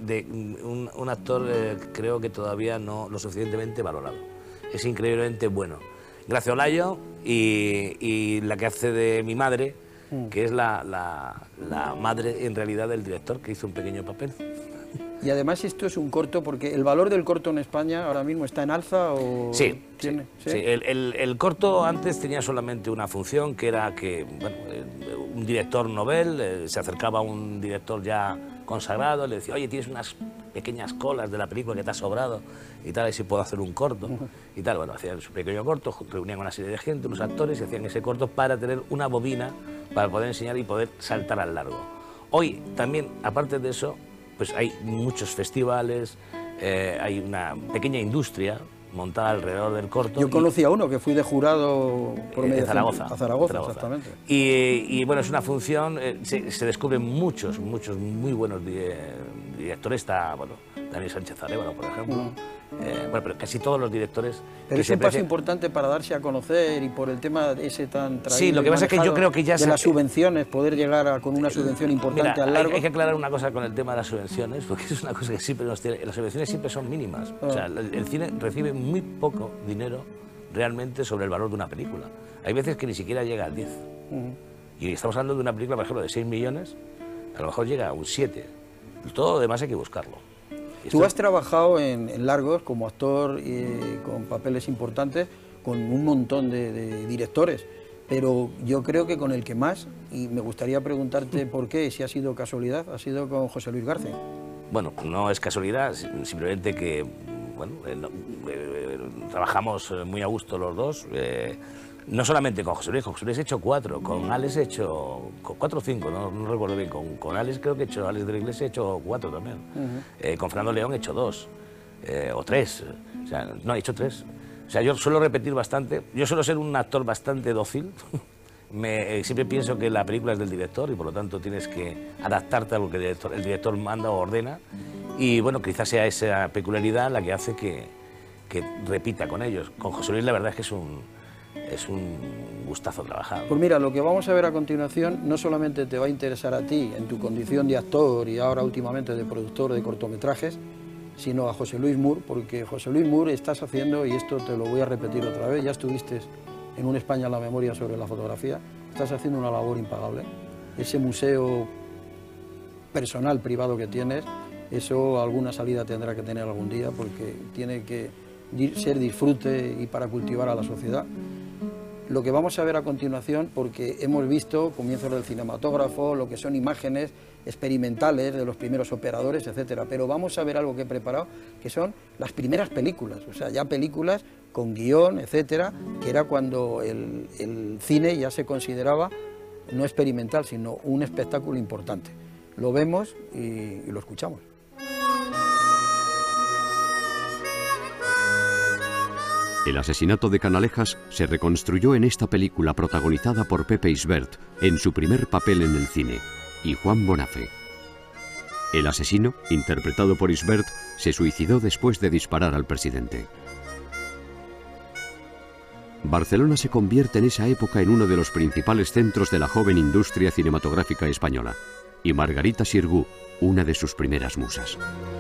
un actor creo que todavía no lo suficientemente valorado. Es increíblemente bueno. Gracia Olayo y la que hace de mi madre, que es la madre en realidad del director, que hizo un pequeño papel. Y además esto es un corto, porque el valor del corto en España ahora mismo está en alza o... Sí, ¿tiene? sí. El corto antes tenía solamente una función, que era que bueno, un director novel se acercaba a un director ya consagrado, le decía, oye, tienes unas pequeñas colas de la película que te ha sobrado y tal, y si puedo hacer un corto y tal. Bueno, hacían su pequeño corto, reunían una serie de gente, unos actores, y hacían ese corto para tener una bobina para poder enseñar y poder saltar al largo. Hoy también, aparte de eso, pues hay muchos festivales, hay una pequeña industria montada alrededor del corto. Yo conocí a uno que fui de jurado por medio de Zaragoza. A Zaragoza, exactamente. Y bueno, es una función, se descubren muchos muy buenos directores. Está, bueno, Daniel Sánchez Arévalo, por ejemplo. Bueno, pero casi todos los directores... Pero es un paso importante para darse a conocer y por el tema ese tan traído. Sí, lo que pasa es que yo creo que ya... De las subvenciones, poder llegar con una subvención importante. Mira, al largo... Hay que aclarar una cosa con el tema de las subvenciones, porque es una cosa que siempre nos tiene... Las subvenciones siempre son mínimas. O sea, el cine recibe muy poco dinero realmente sobre el valor de una película. Hay veces que ni siquiera llega al 10. Y estamos hablando de una película, por ejemplo, de 6 millones, a lo mejor llega a un 7. Todo lo demás hay que buscarlo. Tú has trabajado en largos como actor, con papeles importantes, con un montón de directores, pero yo creo que con el que más, y me gustaría preguntarte por qué, si ha sido casualidad, ha sido con José Luis García. Bueno, no es casualidad, simplemente que bueno, trabajamos muy a gusto los dos. No solamente con José Luis he hecho 4, con Alex he hecho 4 o 5, no recuerdo bien, con Alex creo que he hecho, Alex de la Iglesia he hecho 4 también, con Fernando León he hecho 2, o 3, o sea, no, he hecho 3, o sea, yo suelo repetir bastante, yo suelo ser un actor bastante dócil, siempre pienso que la película es del director y por lo tanto tienes que adaptarte a lo que el director manda o ordena, y bueno, quizás sea esa peculiaridad la que hace que repita con ellos. Con José Luis la verdad es que es un gustazo trabajar. Pues mira, lo que vamos a ver a continuación no solamente te va a interesar a ti en tu condición de actor y ahora últimamente de productor de cortometrajes, sino a José Luis Mur, porque José Luis Mur estás haciendo, y esto te lo voy a repetir otra vez, ya estuviste en Un España en la memoria sobre la fotografía, estás haciendo una labor impagable. Ese museo personal, privado que tienes, eso alguna salida tendrá que tener algún día, porque tiene que ser disfrute y para cultivar a la sociedad. Lo que vamos a ver a continuación, porque hemos visto comienzos del cinematógrafo, lo que son imágenes experimentales de los primeros operadores, etcétera, pero vamos a ver algo que he preparado, que son las primeras películas, o sea, ya películas con guión, etcétera, que era cuando el cine ya se consideraba no experimental, sino un espectáculo importante. Lo vemos y lo escuchamos. El asesinato de Canalejas se reconstruyó en esta película protagonizada por Pepe Isbert, en su primer papel en el cine, y Juan Bonafe. El asesino, interpretado por Isbert, se suicidó después de disparar al presidente. Barcelona se convierte en esa época en uno de los principales centros de la joven industria cinematográfica española, y Margarita Xirgu, una de sus primeras musas.